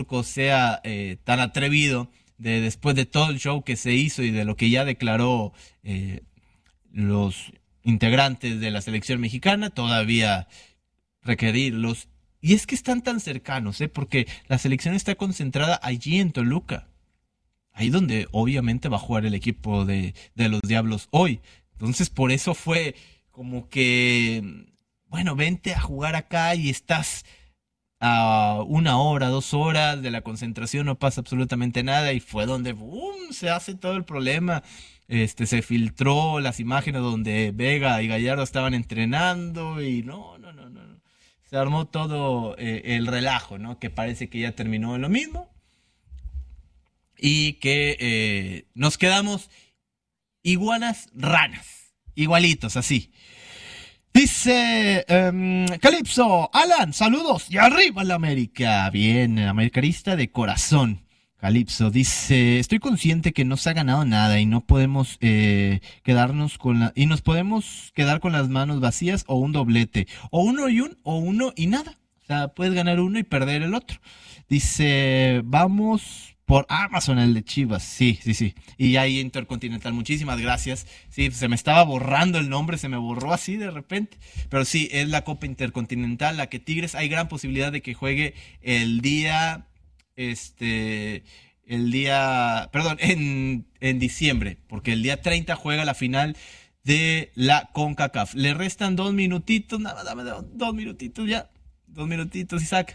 sea tan atrevido después de todo el show que se hizo y de lo que ya declaró los integrantes de la selección mexicana, todavía requerirlos. Y es que están tan cercanos, porque la selección está concentrada allí en Toluca, ahí donde obviamente va a jugar el equipo de los Diablos hoy. Entonces por eso fue como que, bueno, vente a jugar acá y estás a 1 hora, 2 horas de la concentración, no pasa absolutamente nada, y fue donde ¡boom! Se hace todo el problema. Se filtró las imágenes donde Vega y Gallardo estaban entrenando y no. Se armó todo el relajo, ¿no? Que parece que ya terminó en lo mismo y que nos quedamos iguanas ranas, igualitos, así. Dice Calipso, Alan, saludos y arriba la América. Bien, americanista de corazón. Calipso dice, estoy consciente que no se ha ganado nada y no podemos quedarnos y nos podemos quedar con las manos vacías o un doblete, o uno y nada. O sea, puedes ganar uno y perder el otro. Dice, vamos por Amazon, el de Chivas. Sí. Y ahí Intercontinental, muchísimas gracias. Sí, se me estaba borrando el nombre, se me borró así de repente. Pero sí, es la Copa Intercontinental, la que Tigres, hay gran posibilidad de que juegue en diciembre, porque el día 30 juega la final de la CONCACAF. Le restan 2 minutitos, nada, dame 2 minutitos ya, 2 minutitos, Isaac,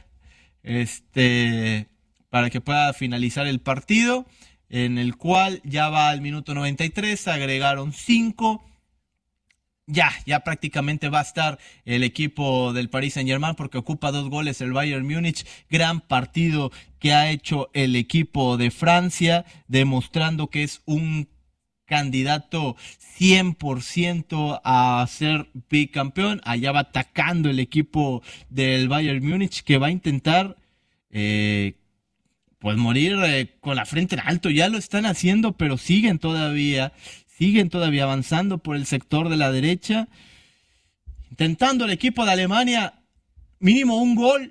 para que pueda finalizar el partido, en el cual ya va al minuto 93, agregaron 5. Ya prácticamente va a estar el equipo del Paris Saint-Germain porque ocupa 2 goles el Bayern Múnich. Gran partido que ha hecho el equipo de Francia, demostrando que es un candidato 100% a ser bicampeón. Allá va atacando el equipo del Bayern Múnich, que va a intentar pues morir con la frente en alto. Ya lo están haciendo, pero siguen todavía avanzando por el sector de la derecha, intentando el equipo de Alemania mínimo un gol.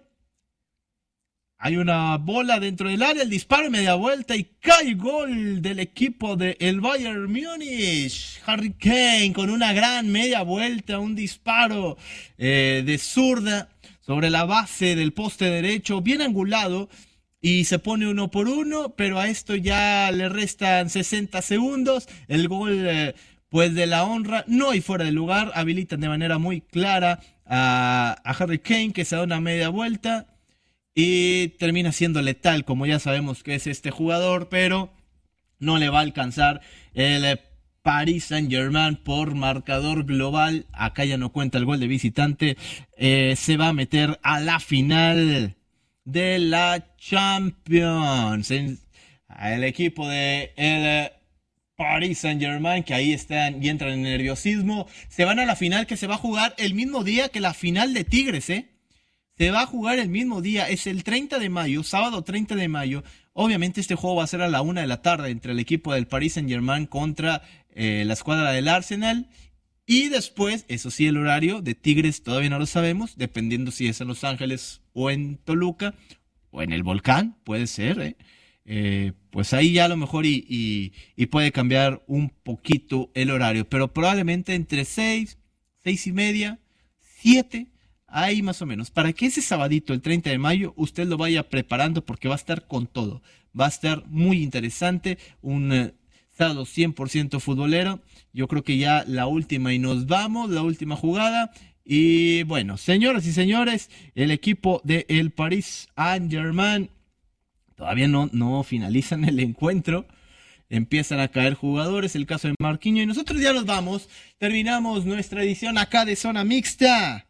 Hay una bola dentro del área, el disparo, media vuelta y cae gol del equipo del Bayern Múnich. Harry Kane con una gran media vuelta, un disparo de zurda sobre la base del poste derecho, bien angulado. Y se pone 1-1, pero a esto ya le restan 60 segundos. El gol, pues, de la honra, no hay fuera de lugar. Habilitan de manera muy clara a Harry Kane, que se da una media vuelta y termina siendo letal, como ya sabemos que es este jugador, pero no le va a alcanzar el Paris Saint-Germain por marcador global. Acá ya no cuenta el gol de visitante. Se va a meter a la final de la Champions. El equipo de el Paris Saint-Germain, que ahí están y entran en nerviosismo, se van a la final, que se va a jugar el mismo día que la final de Tigres, Se va a jugar el mismo día, es el 30 de mayo, sábado 30 de mayo. Obviamente este juego va a ser a la 1 de la tarde entre el equipo del Paris Saint-Germain contra la escuadra del Arsenal. Y después, eso sí, el horario de Tigres todavía no lo sabemos, dependiendo si es en Los Ángeles o en Toluca o en el Volcán, puede ser, pues ahí ya a lo mejor y puede cambiar un poquito el horario, pero probablemente entre 6:30, 7, ahí más o menos, para que ese sabadito, el 30 de mayo, usted lo vaya preparando porque va a estar con todo, va a estar muy interesante, un sábado 100% futbolero. Yo creo que ya la última y nos vamos, la última jugada. Y bueno, señoras y señores, el equipo de el Paris Saint-Germain todavía no finalizan el encuentro. Empiezan a caer jugadores, el caso de Marquinhos, y nosotros ya nos vamos. Terminamos nuestra edición acá de Zona Mixta.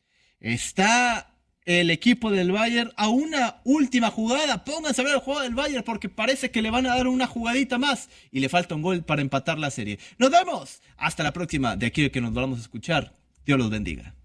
Está el equipo del Bayern a una última jugada. Pónganse a ver el juego del Bayern porque parece que le van a dar una jugadita más y le falta un gol para empatar la serie. Nos vemos. Hasta la próxima. De aquí que nos volvamos a escuchar. Dios los bendiga.